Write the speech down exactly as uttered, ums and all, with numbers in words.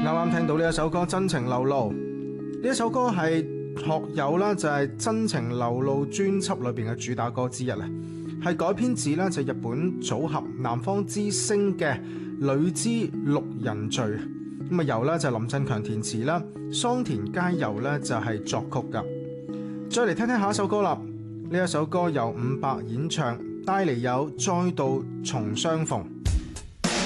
啱啱聽到呢一首歌《真情流露》，呢一首歌係學友啦，就係《真情流露》專輯裏邊嘅主打歌之一啊，係改編自咧就日本組合南方之星嘅《女之六人序》，咁啊由咧就林振強填詞啦，桑田佳祐咧就係作曲噶。再嚟聽聽下一首歌啦，呢一首歌由伍佰演唱，帶嚟有再度重相逢。